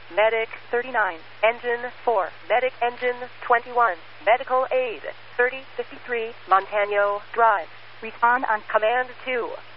Medic 39. Engine 4. Medic Engine 21. Medical Aid 3053 Montano Drive. Respond on Command 2.